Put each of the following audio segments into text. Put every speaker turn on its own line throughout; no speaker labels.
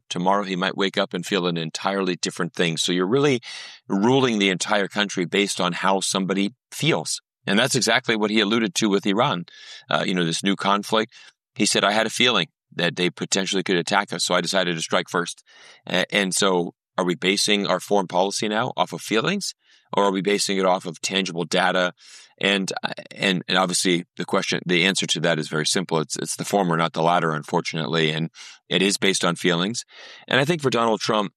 Tomorrow he might wake up and feel an entirely different thing. So you're really ruling the entire country based on how somebody feels. And that's exactly what he alluded to with Iran. This new conflict. He said, I had a feeling that they potentially could attack us, so I decided to strike first. And so are we basing our foreign policy now off of feelings, or are we basing it off of tangible data? And obviously the answer to that is very simple. It's the former, not the latter, unfortunately. And it is based on feelings. And I think for Donald Trump,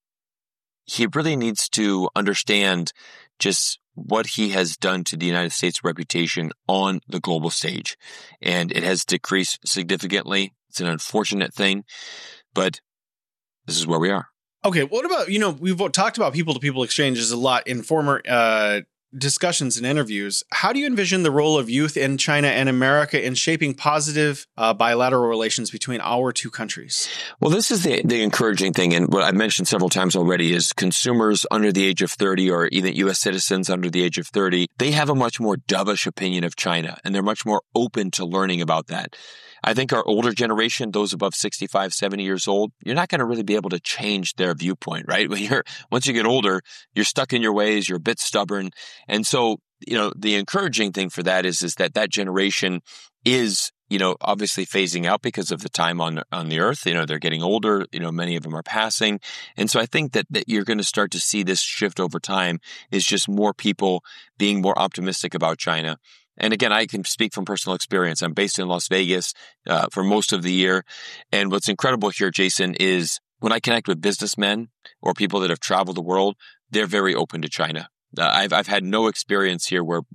he really needs to understand just what he has done to the United States' reputation on the global stage. And it has decreased significantly. It's an unfortunate thing, but this is where we are.
Okay, what about, we've talked about people-to-people exchanges a lot in former discussions and interviews. How do you envision the role of youth in China and America in shaping positive bilateral relations between our two countries?
Well, this is the encouraging thing. And what I've mentioned several times already is consumers under the age of 30 or even U.S. citizens under the age of 30, they have a much more dovish opinion of China, and they're much more open to learning about that. I think our older generation, those above 65, 70 years old, you're not going to really be able to change their viewpoint, right? Once you get older, you're stuck in your ways, you're a bit stubborn. And so, the encouraging thing for that is that generation is, obviously phasing out because of the time on the earth. They're getting older, many of them are passing. And so I think that you're going to start to see this shift over time is just more people being more optimistic about China. And again, I can speak from personal experience. I'm based in Las Vegas for most of the year. And what's incredible here, Jason, is when I connect with businessmen or people that have traveled the world, they're very open to China. I've had no experience here where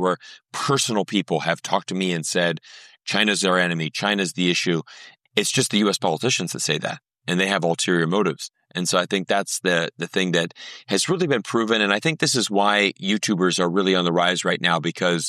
personal people have talked to me and said, China's our enemy, China's the issue. It's just the U.S. politicians that say that, and they have ulterior motives. And so I think that's the thing that has really been proven. And I think this is why YouTubers are really on the rise right now, because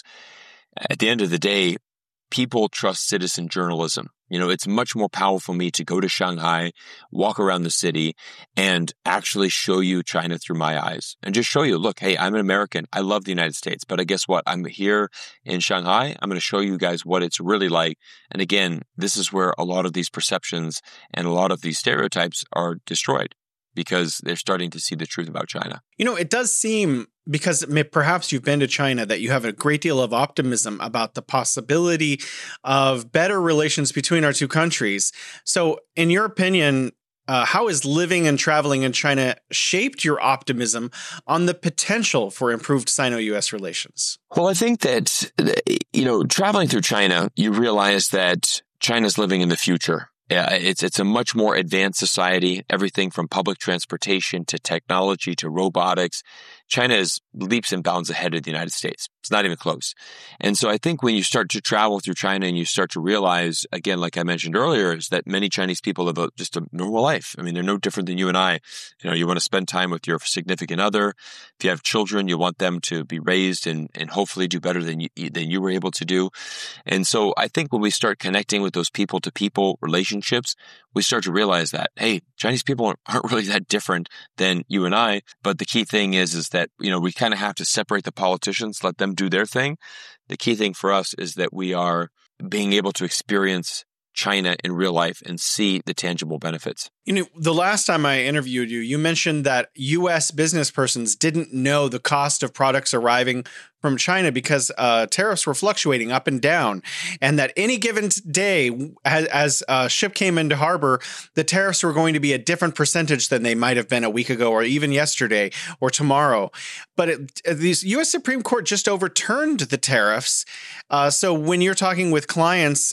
at the end of the day, people trust citizen journalism. It's much more powerful for me to go to Shanghai, walk around the city, and actually show you China through my eyes and just show you, look, hey, I'm an American. I love the United States, but guess what? I'm here in Shanghai. I'm going to show you guys what it's really like. And again, this is where a lot of these perceptions and a lot of these stereotypes are destroyed, because they're starting to see the truth about China.
It does seem, because perhaps you've been to China, that you have a great deal of optimism about the possibility of better relations between our two countries. So in your opinion, how has living and traveling in China shaped your optimism on the potential for improved Sino-U.S. relations?
Well, I think that, traveling through China, you realize that China's living in the future. It's a much more advanced society, everything from public transportation to technology to robotics. China is leaps and bounds ahead of the United States. It's not even close. And so I think when you start to travel through China and you start to realize, again, like I mentioned earlier, is that many Chinese people live just a normal life. I mean, they're no different than you and I. You want to spend time with your significant other. If you have children, you want them to be raised and hopefully do better than you were able to do. And so I think when we start connecting with those people-to-people relationships, we start to realize that, hey, Chinese people aren't really that different than you and I. But the key thing is that, we kind of have to separate the politicians, let them do their thing. The key thing for us is that we are being able to experience China in real life and see the tangible benefits.
The last time I interviewed you, you mentioned that U.S. business persons didn't know the cost of products arriving from China because tariffs were fluctuating up and down, and that any given day, as a ship came into harbor, the tariffs were going to be a different percentage than they might have been a week ago or even yesterday or tomorrow. But the U.S. Supreme Court just overturned the tariffs. So when you're talking with clients,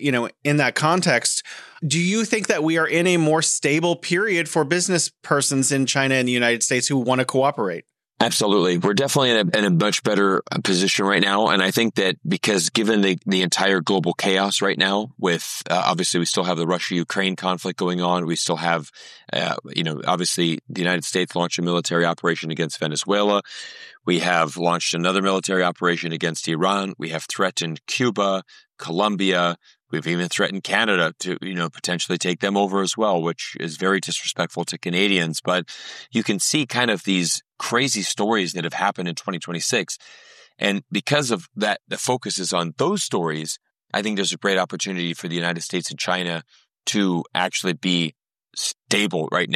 in that context, do you think that we are in a more stable period for business persons in China and the United States who want to cooperate?
Absolutely. We're definitely in a much better position right now. And I think that because given the entire global chaos right now with, obviously we still have the Russia-Ukraine conflict going on. We still have, obviously the United States launched a military operation against Venezuela. We have launched another military operation against Iran. We have threatened Cuba, Colombia. We've even threatened Canada to, potentially take them over as well, which is very disrespectful to Canadians. But you can see kind of these crazy stories that have happened in 2026. And because of that, the focus is on those stories. I think there's a great opportunity for the United States and China to actually be stable right now.